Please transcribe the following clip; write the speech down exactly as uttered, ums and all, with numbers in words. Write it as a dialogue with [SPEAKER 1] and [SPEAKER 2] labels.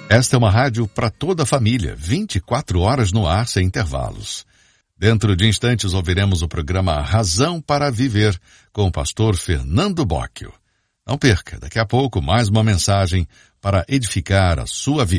[SPEAKER 1] Esta é uma rádio para toda a família, vinte e quatro horas no ar sem intervalos. Dentro de instantes ouviremos o programa Razão para Viver, com o pastor Fernando Bocchio. Não perca, daqui a pouco mais uma mensagem para edificar a sua vida.